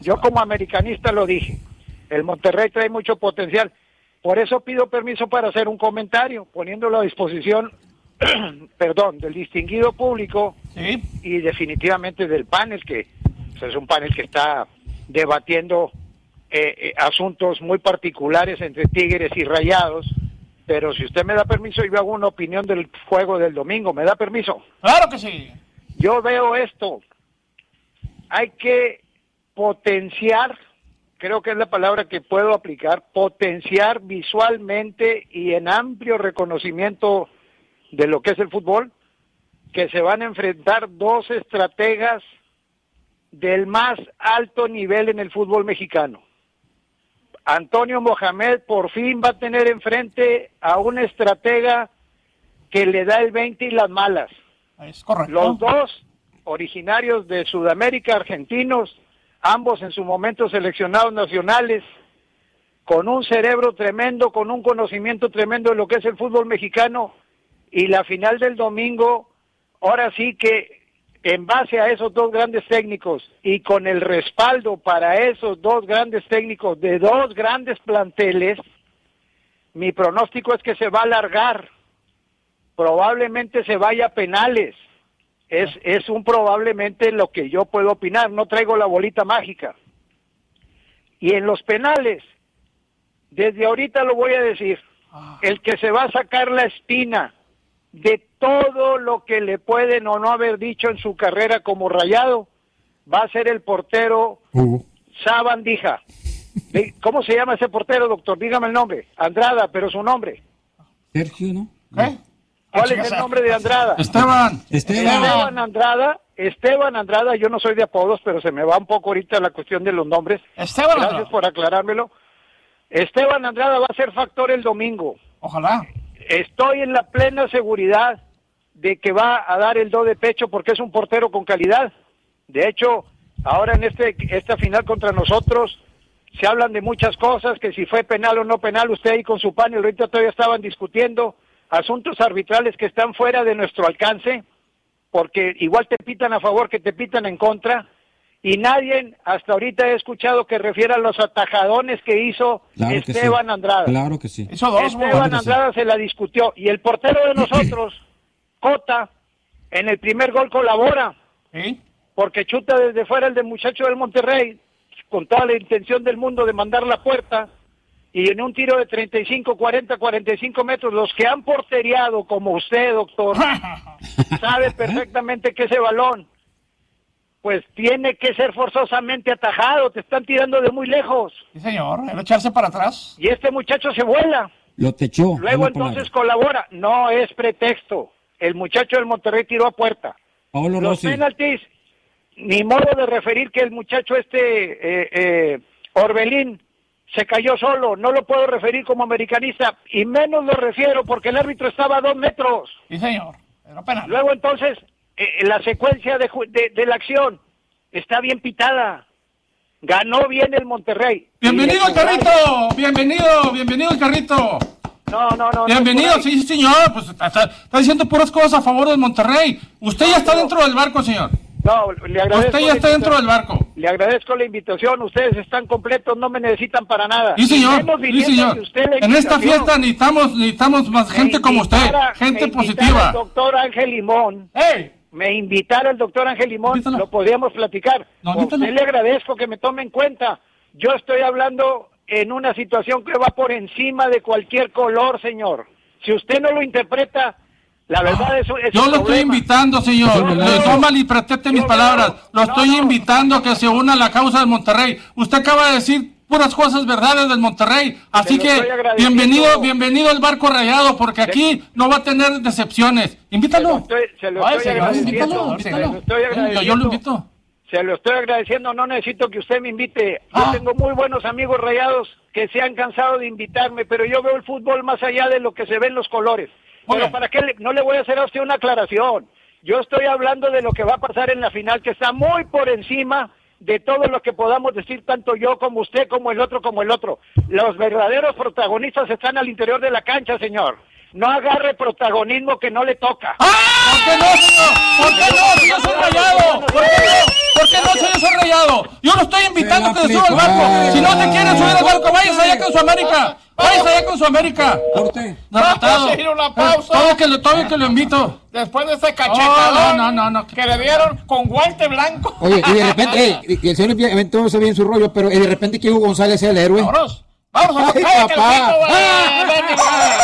Yo como americanista lo dije. El Monterrey trae mucho potencial. Por eso pido permiso para hacer un comentario, poniéndolo a disposición, del distinguido público y definitivamente del panel, que es un panel que está debatiendo asuntos muy particulares entre Tigres y Rayados. Pero si usted me da permiso, yo hago una opinión del juego del domingo. ¿Me da permiso? ¡Claro que sí! Yo veo esto. Hay que potenciar, creo que es la palabra que puedo aplicar, potenciar visualmente y en amplio reconocimiento de lo que es el fútbol, que se van a enfrentar dos estrategas del más alto nivel en el fútbol mexicano. Antonio Mohamed por fin va a tener enfrente a un estratega que le da el 20 y las malas. Es correcto. Los dos originarios de Sudamérica, argentinos, ambos en su momento seleccionados nacionales, con un cerebro tremendo, con un conocimiento tremendo de lo que es el fútbol mexicano, y la final del domingo, ahora sí que en base a esos dos grandes técnicos y con el respaldo para esos dos grandes técnicos de dos grandes planteles, mi pronóstico es que se va a alargar, probablemente se vaya a penales. Es un probablemente lo que yo puedo opinar, no traigo la bolita mágica. Y en los penales, desde ahorita lo voy a decir, el que se va a sacar la espina de todo lo que le pueden o no haber dicho en su carrera como Rayado, va a ser el portero Sabandija. ¿Cómo se llama ese portero, doctor? Dígame el nombre. Andrada, pero su nombre. Sergio, ¿no? ¿Qué? ¿Cuál es el nombre de Andrada? Esteban Andrada, yo no soy de apodos, pero se me va un poco ahorita la cuestión de los nombres. Gracias por aclarármelo. Esteban Andrada va a ser factor el domingo. Ojalá. Estoy en la plena seguridad de que va a dar el do de pecho porque es un portero con calidad. De hecho, ahora en esta final contra nosotros se hablan de muchas cosas, que si fue penal o no penal, usted ahí con su panel ahorita todavía estaban discutiendo asuntos arbitrales que están fuera de nuestro alcance, porque igual te pitan a favor que te pitan en contra, y nadie hasta ahorita he escuchado que refiera a los atajadones que hizo Esteban Andrada. Claro que sí. Esteban Andrada se la discutió, y el portero de nosotros, Cota, en el primer gol colabora, porque chuta desde fuera el del muchacho del Monterrey, con toda la intención del mundo de mandar la puerta, y en un tiro de 35, 40, 45 metros, los que han porteriado como usted, doctor, sabe perfectamente que ese balón, pues tiene que ser forzosamente atajado, te están tirando de muy lejos. Sí, señor, debe echarse para atrás. Y este muchacho se vuela. Lo techó. Luego entonces colabora. No es pretexto. El muchacho del Monterrey tiró a puerta. Los penaltis, ni modo de referir que el muchacho Orbelín se cayó solo, no lo puedo referir como americanista, y menos lo refiero porque el árbitro estaba a 2 metros. Sí, señor, era penal. Luego entonces, la secuencia de la acción está bien pitada. Ganó bien el Monterrey. ¡Bienvenido el Carrito! ¡Bienvenido el Carrito! No. Bienvenido, sí, señor. Pues está diciendo puras cosas a favor del Monterrey. Usted ya está dentro del barco, señor. No, le agradezco. Usted ya está dentro del barco. Le agradezco la invitación. Ustedes están completos, no me necesitan para nada. Sí, señor. En esta fiesta necesitamos más gente como usted, gente positiva. El doctor Ángel Limón. Me invitara el doctor Ángel Limón, lo podríamos platicar. A usted le agradezco que me tome en cuenta. Yo estoy hablando en una situación que va por encima de cualquier color, señor. Si usted no lo interpreta, la verdad es yo lo estoy invitando, señor. No malinterprete mis palabras. Lo estoy invitando a que se una a la causa del Monterrey. Usted acaba de decir puras cosas verdades del Monterrey. Así que bienvenido al barco Rayado, porque aquí no va a tener decepciones. Invítalo. Se lo estoy agradeciendo. Yo lo invito. Se lo estoy agradeciendo, no necesito que usted me invite. Yo tengo muy buenos amigos rayados que se han cansado de invitarme, pero yo veo el fútbol más allá de lo que se ve en los colores. Pero ¿para qué no le voy a hacer a usted una aclaración? Yo estoy hablando de lo que va a pasar en la final, que está muy por encima de todo lo que podamos decir, tanto yo como usted, como el otro. Los verdaderos protagonistas están al interior de la cancha, señor. no agarre protagonismo que no le toca. ¿Por qué no, señor? ¿Por qué no? Si yo soy Rayado. ¿Por qué no? ¿Por qué no, si yo soy Rayado? Yo lo estoy invitando que se suba al barco. Si no se quiere subir al barco, váyase allá con su América. Váyase allá con su América. Vamos a ir a una pausa. Todo que lo invito. Después de ese cachetadón no. que le dieron con guante blanco. Oye, y de repente, el señor inventó se bien su rollo, pero de repente que Hugo González sea el héroe. Vámonos a Ay, papá.